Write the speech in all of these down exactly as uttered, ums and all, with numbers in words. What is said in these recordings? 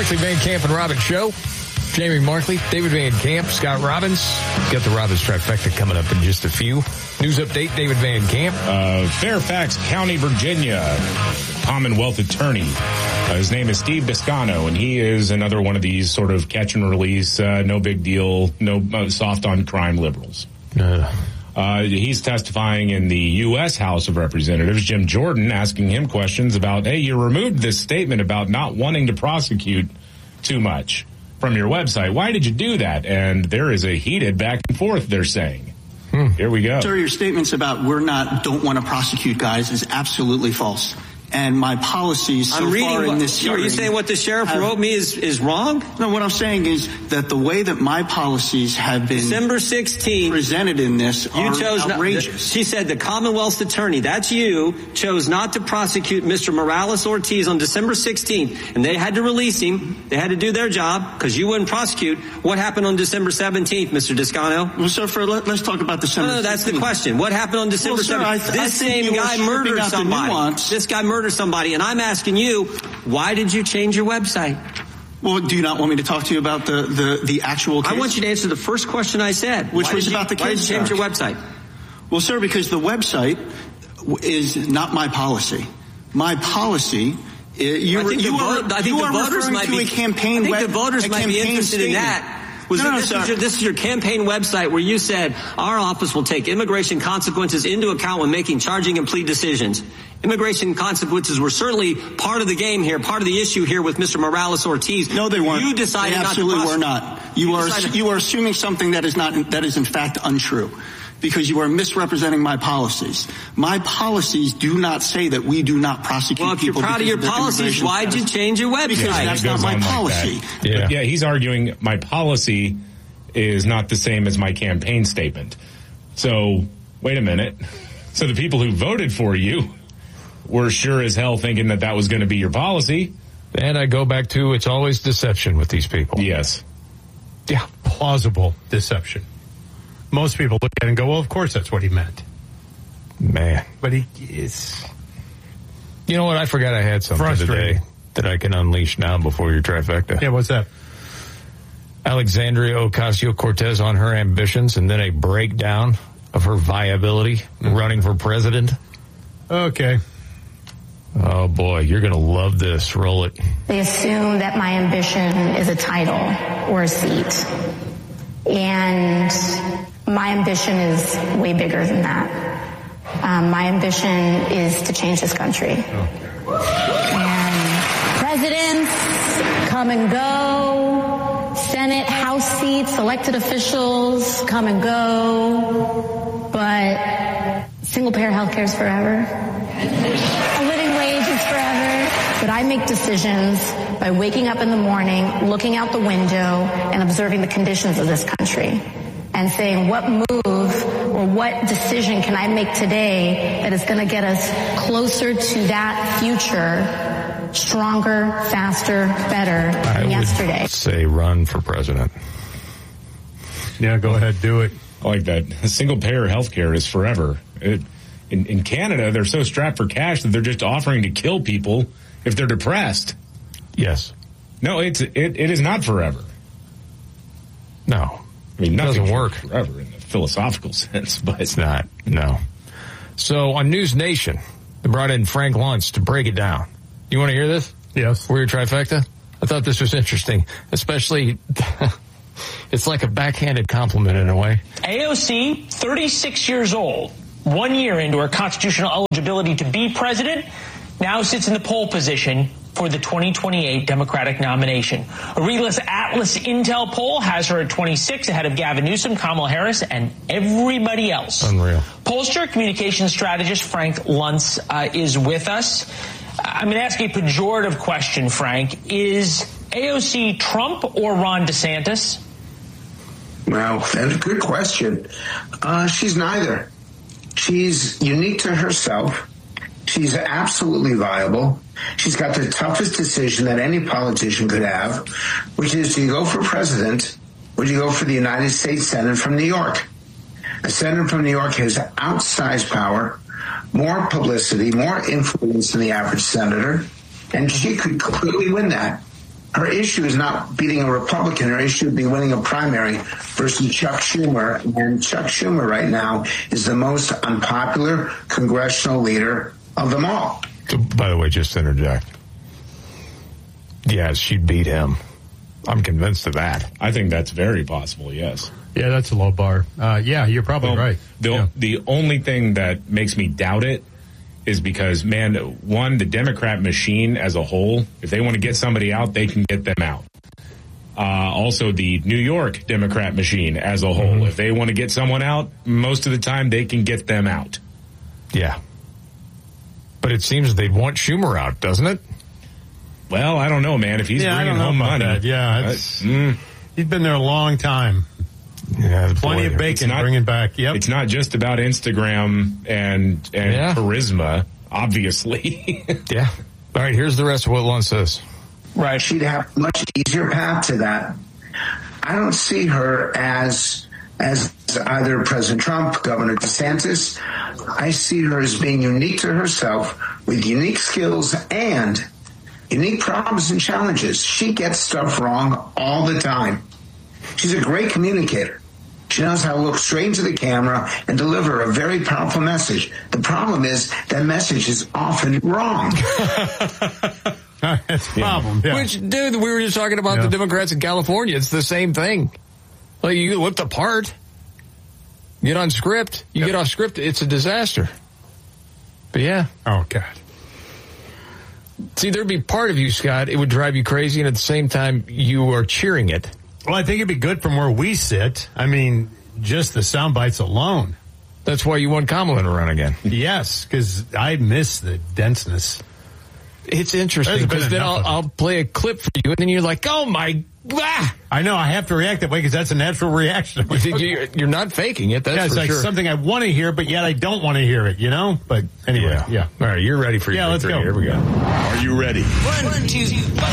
Markley, Van Camp, and Robbins Show. Jamie Markley, David Van Camp, Scott Robbins. Got the Robbins trifecta coming up in just a few. News update, David Van Camp. Uh, Fairfax County, Virginia, Commonwealth attorney. Uh, his name is Steve Descano, and he is another one of these sort of catch and release, uh, no big deal, no uh, soft on crime liberals. Uh. Uh, he's testifying in the U S House of Representatives. Jim Jordan asking him questions about, hey, you removed this statement about not wanting to prosecute too much from your website. Why did you do that? And there is a heated back and forth, they're saying. Hmm. Here we go. Sir, your statements about we're not, don't want to prosecute guys is absolutely false. And my policies so I'm reading far what, in this hearing... Are you saying what the sheriff have, wrote me is, is wrong? No, what I'm saying is that the way that my policies have been... December sixteenth... ...presented in this you are chose outrageous. Not, she said the Commonwealth's attorney, that's you, chose not to prosecute Mister Morales-Ortiz on December sixteenth. And they had to release him. They had to do their job because you wouldn't prosecute. What happened on December seventeenth, Mister Descano? Well, sir, for, let, let's talk about December No, no, that's sixteenth. the question. What happened on December well, sir, seventeenth? I, this I same guy murdered somebody. This guy murdered somebody. And I'm asking you, why did you change your website? Well, do you not want me to talk to you about the, the, the actual case? I want you to answer the first question I said. Which why was you, about the case. Why did you change your website? Well, sir, because the website is not my policy. My policy... You, I think you the, are, vote, I think you the voters might be. A campaign I think web, the voters might be interested statement. in that. Was no, it, no, this, sir. is your, this is your campaign website where you said our office will take immigration consequences into account when making charging and plea decisions. Immigration consequences were certainly part of the game here, part of the issue here with Mister Morales-Ortiz. No, they weren't. You decided they absolutely not to were not. You, you are decided- you are assuming something that is not that is in fact untrue. Because you are misrepresenting my policies. My policies do not say that we do not prosecute well, if people. Well, if you're proud of your policies, why'd status. you change your website? Because that's not my policy. Like yeah. yeah, he's arguing my policy is not the same as my campaign statement. So, wait a minute. So the people who voted for you were sure as hell thinking that that was going to be your policy. And I go back to it's always deception with these people. Yes. Yeah, plausible deception. Most people look at it and go, well, of course that's what he meant. Man. But he is... You know what? I forgot I had something today that I can unleash now before your trifecta. Yeah, what's that? Alexandria Ocasio-Cortez on her ambitions and then a breakdown of her viability mm-hmm. running for president. Okay. Oh, boy, you're going to love this. Roll it. They assume that my ambition is a title or a seat. And my ambition is way bigger than that. Um, my ambition is to change this country. Oh. And presidents come and go. Senate, House seats, elected officials come and go. But single-payer health care is forever. A living wage is forever. But I make decisions by waking up in the morning, looking out the window, and observing the conditions of this country and saying what move or what decision can I make today that is going to get us closer to that future, stronger, faster, better than I yesterday. Would say run for president. Yeah, go ahead, do it. I like that. Single-payer health care is forever. It, in, in Canada, they're so strapped for cash that they're just offering to kill people if they're depressed. Yes. No, it's it, it is not forever. No. I mean, nothing doesn't work forever in the philosophical sense, but it's not. No. So on News Nation, they brought in Frank Luntz to break it down. You want to hear this? Yes. For your trifecta? I thought this was interesting, especially it's like a backhanded compliment in a way. A O C, thirty-six years old, one year into her constitutional eligibility to be president, now sits in the pole position for the twenty twenty-eight Democratic nomination. A Relis Atlas Intel poll has her at twenty-six, ahead of Gavin Newsom, Kamala Harris, and everybody else. Unreal. Pollster, communications strategist Frank Luntz uh, is with us. I'm going to ask a pejorative question, Frank. Is A O C Trump or Ron DeSantis? Well, that's a good question. Uh, she's neither. She's unique to herself. She's absolutely viable. She's got the toughest decision that any politician could have, which is, do you go for president or do you go for the United States Senate from New York? A senator from New York has outsized power, more publicity, more influence than the average senator, and she could clearly win that. Her issue is not beating a Republican. Her issue would be winning a primary versus Chuck Schumer. And Chuck Schumer right now is the most unpopular congressional leader of them all. So, by the way, just to interject. Yes, she'd beat him. I'm convinced of that. I think that's very possible, yes. Yeah, that's a low bar. Uh, yeah, you're probably well, right. The, yeah. the only thing that makes me doubt it is because, man, one, the Democrat machine as a whole, if they want to get somebody out, they can get them out. Uh, also, the New York Democrat machine as a whole, mm-hmm. if they want to get someone out, most of the time they can get them out. Yeah. But it seems they'd want Schumer out, doesn't it? Well, I don't know, man. If he's yeah, bringing I don't know home about money. That. Yeah, uh, mm, he's been there a long time. Yeah, plenty boy, of bacon not, bringing back. Yep. It's not just about Instagram and and yeah. charisma, obviously. Yeah. All right, here's the rest of what Lund says. Right. She'd have a much easier path to that. I don't see her as as either President Trump, Governor DeSantis. I see her as being unique to herself with unique skills and unique problems and challenges. She gets stuff wrong all the time. She's a great communicator. She knows how to look straight into the camera and deliver a very powerful message. The problem is that message is often wrong. That's the problem. Yeah. Which, dude, we were just talking about yeah. the Democrats in California. It's the same thing. Like, you look the part, get on script, you yep. get off script, it's a disaster. But yeah. Oh, God. See, there'd be part of you, Scott, it would drive you crazy, and at the same time, you are cheering it. Well, I think it'd be good from where we sit. I mean, just the sound bites alone. That's why you want Kamala to run again. Yes, because I miss the denseness. It's interesting, because then I'll, I'll play a clip for you, and then you're like, oh, my ah! I know, I have to react that way, because that's a natural reaction. You're, you're not faking it, that's yeah, it's for like sure. something I want to hear, but yet I don't want to hear it, you know? But anyway, yeah. yeah. All right, you're ready for your Yeah, let's three. go. Here we go. Are you ready? One, two,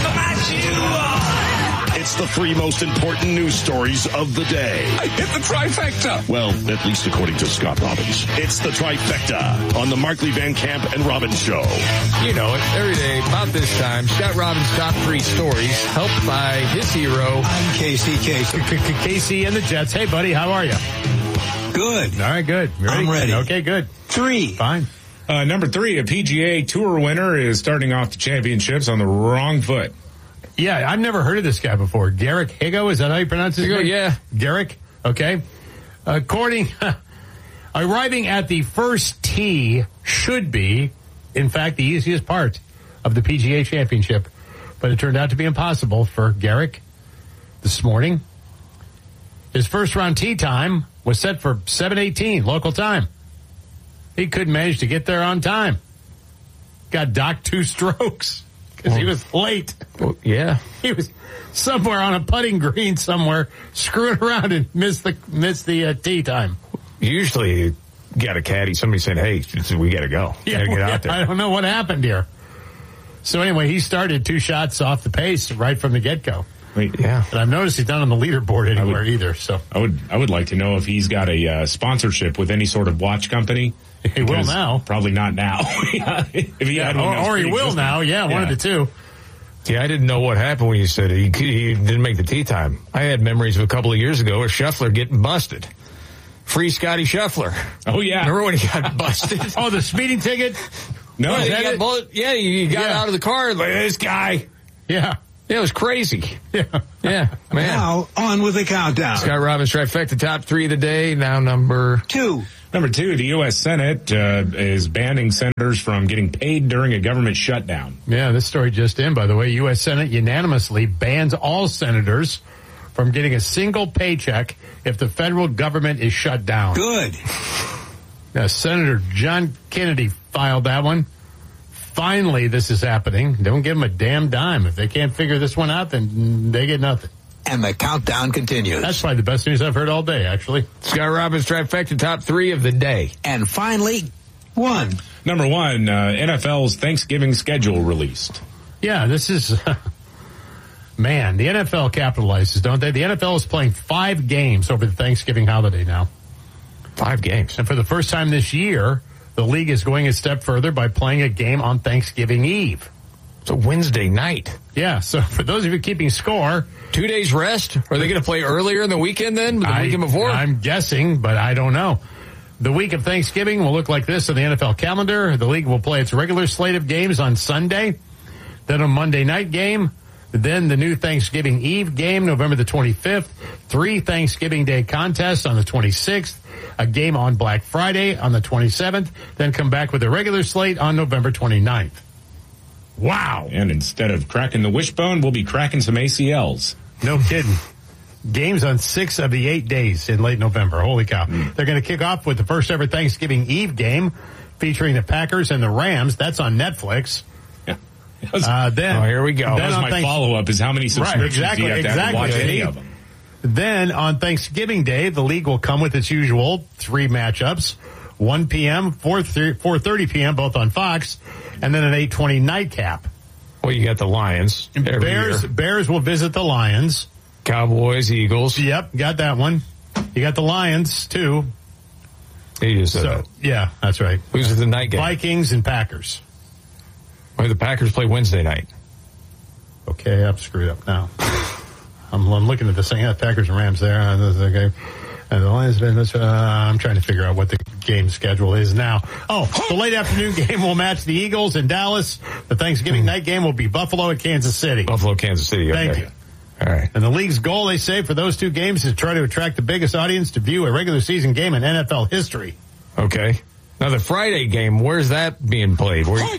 It's the three most important news stories of the day. I hit the trifecta. Well, at least according to Scott Robbins. It's the trifecta on the Markley, Van Camp, and Robbins Show. You know it. Every day, about this time, Scott Robbins' top three stories, helped by his hero. I'm Casey Kasem. Casey and the Jets. Hey, buddy, how are you? Good. All right, good. You ready? I'm ready. Okay, good. Three. Fine. Uh, number three, a P G A Tour winner is starting off the championships on the wrong foot. Yeah, I've never heard of this guy before. Garrick Higo, is that how you pronounce his name? Yeah. Garrick, okay. According, arriving at the first tee should be, in fact, the easiest part of the P G A Championship, but it turned out to be impossible for Garrick this morning. His first round tee time was set for seven eighteen local time. He couldn't manage to get there on time. Got docked two strokes. Because he was late. Well, yeah. He was somewhere on a putting green somewhere, screwing around and missed the missed the uh, tee time. Usually you got a caddy, somebody said, hey, we got to go. Yeah, gotta get out there. I don't know what happened here. So anyway, he started two shots off the pace right from the get-go. Wait, yeah. And I've noticed he's not on the leaderboard anywhere would, either. So I would I would like to know if he's got a uh, sponsorship with any sort of watch company. He will now. Probably not now. if he yeah, had or, or he will now. Yeah, yeah, one of the two. Yeah, I didn't know what happened when you said he, he didn't make the tee time. I had memories of a couple of years ago of Scheffler getting busted. Free Scotty Scheffler. Oh, yeah. Remember when he got busted? Oh, the speeding ticket? No. Yeah, Is that got bullet, yeah you got yeah. out of the car like, this guy. Yeah. Yeah, it was crazy. Yeah. Yeah, man. Now, on with the countdown. Scott Robbins trifecta, top three of the day. Now number two. Number two, the U S Senate uh, is banning senators from getting paid during a government shutdown. Yeah, this story just in, by the way. U S Senate unanimously bans all senators from getting a single paycheck if the federal government is shut down. Good. Now, Senator John Kennedy filed that one. Finally, this is happening. Don't give them a damn dime. If they can't figure this one out, then they get nothing. And the countdown continues. That's probably the best news I've heard all day, actually. Scott Robbins trifecta, top three of the day. And finally, one. Number one, uh, N F L's Thanksgiving schedule released. Yeah, this is... Uh, man, the N F L capitalizes, don't they? The N F L is playing five games over the Thanksgiving holiday now. Five games. And for the first time this year, the league is going a step further by playing a game on Thanksgiving Eve. It's a Wednesday night. Yeah, so for those of you keeping score, two days rest. Are they going to play earlier in the weekend then? The I, weekend before? I'm guessing, but I don't know. The week of Thanksgiving will look like this on the N F L calendar. The league will play its regular slate of games on Sunday, then a Monday night game, then the new Thanksgiving Eve game, November the twenty-fifth, three Thanksgiving Day contests on the twenty-sixth, a game on Black Friday on the twenty-seventh, then come back with a regular slate on November twenty-ninth. Wow. And instead of cracking the wishbone, we'll be cracking some A C Ls. No kidding. Games on six of the eight days in late November. Holy cow. Mm. They're going to kick off with the first ever Thanksgiving Eve game featuring the Packers and the Rams. That's on Netflix. Yeah. Uh, then, oh, here we go. That was my thanks- follow-up is how many subscriptions right, exactly, do you have to, exactly. have to watch any of them? Then on Thanksgiving Day, the league will come with its usual three matchups. one p.m., four thirty p.m., both on Fox, and then an eight twenty nightcap. Well, you got the Lions. Every Bears year. Bears will visit the Lions. Cowboys, Eagles. Yep, got that one. You got the Lions, too. You just said so, that. Yeah, that's right. Who's the night game? Vikings and Packers. Well, the Packers play Wednesday night. Okay, I'm screwed up now. I'm, I'm looking at the thing. Yeah, Packers and Rams there. Okay. And the Lions, uh, I'm trying to figure out what the game schedule is now. Oh, the late afternoon game will match the Eagles in Dallas. The Thanksgiving night game will be Buffalo at Kansas City. Buffalo, Kansas City. Okay. Thank you. All right. And the league's goal, they say, for those two games is to try to attract the biggest audience to view a regular season game in N F L history. Okay. Now, the Friday game, where's that being played? Where,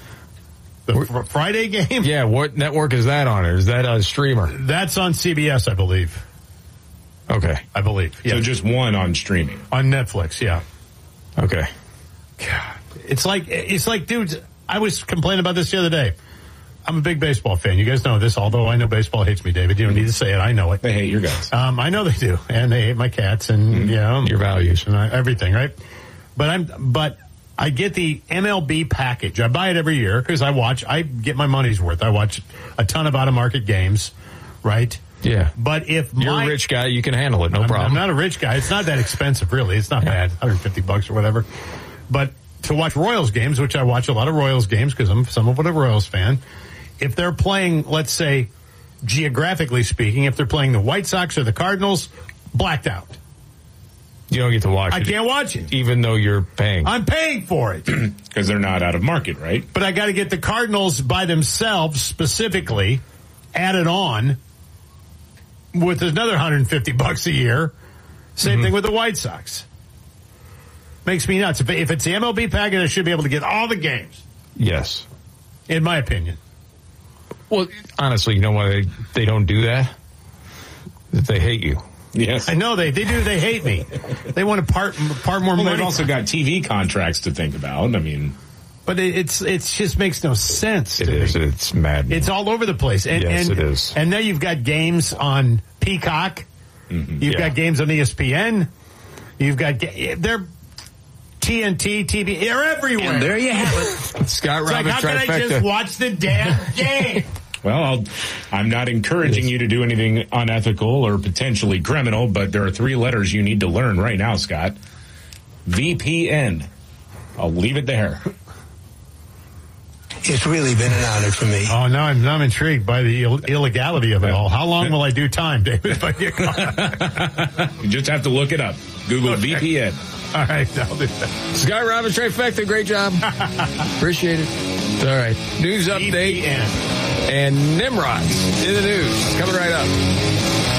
the fr- Friday game? Yeah, what network is that on? Or is that a streamer? That's on C B S, I believe. Okay. I believe. So Yeah. just one on streaming. On Netflix, yeah. Okay. God. It's like, it's like, dudes, I was complaining about this the other day. I'm a big baseball fan. You guys know this, although I know baseball hates me, David. You don't need to say it. I know it. They hate your guys. Um, I know they do. And they hate my cats and, mm-hmm. you know. Your values. And I, everything, right? But I'm, but I get the M L B package. I buy it every year because I watch, I get my money's worth. I watch a ton of out-of-market games, right? Yeah. But if You're my, a rich guy, you can handle it, no I'm, problem. I'm not a rich guy. It's not that expensive, really. It's not bad. one hundred fifty bucks or whatever. But to watch Royals games, which I watch a lot of Royals games because I'm somewhat of a Royals fan, if they're playing, let's say, geographically speaking, if they're playing the White Sox or the Cardinals, blacked out. You don't get to watch I it. I can't watch it. Even though you're paying. I'm paying for it. Because they're not out of market, right? But I got to get the Cardinals by themselves specifically added on with another one hundred fifty bucks a year. Same mm-hmm. thing with the White Sox. Makes me nuts. If, if it's the M L B package, I should be able to get all the games. Yes. In my opinion. Well, honestly, you know why they, they don't do that? That they hate you. Yes. I know they, they do. They hate me. They want to part, part more well, money. They've also got T V contracts to think about. I mean. But it, it's, it's just makes no sense. It to is. me. It's mad. It's all over the place. And, yes, and, it is. And now you've got games on Peacock. Mm-hmm. You've yeah. got games on E S P N. You've got, they're T N T, T V, they're everywhere. And there you have it. Scott It's like, Robin how can I trifecta. just watch the damn game? Well, I'll, I'm not encouraging you to do anything unethical or potentially criminal, but there are three letters you need to learn right now, Scott. V P N. I'll leave it there. It's really been an honor for me. Oh, now I'm, now I'm intrigued by the Ill- illegality of it all. How long will I do time, David, if I get caught? You just have to look it up. Google Okay. V P N. All right, I'll do that. Scott Robin trifecta, great job. Appreciate it. All right. News update V P N. and Nimrods in the news. Coming right up.